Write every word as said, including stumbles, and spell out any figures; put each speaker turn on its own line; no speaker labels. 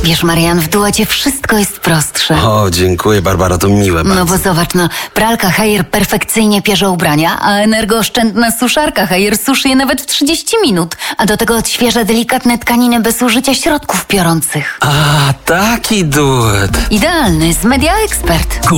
Wiesz, Marian, w duecie wszystko jest prostsze.
O, dziękuję, Barbara, to miłe bardzo.
No bo zobacz, no, pralka Haier perfekcyjnie pierze ubrania, a energooszczędna suszarka Haier suszy je nawet w trzydzieści minut, a do tego odświeża delikatne tkaniny bez użycia środków piorących.
A, taki duet.
Idealny z Media Expert.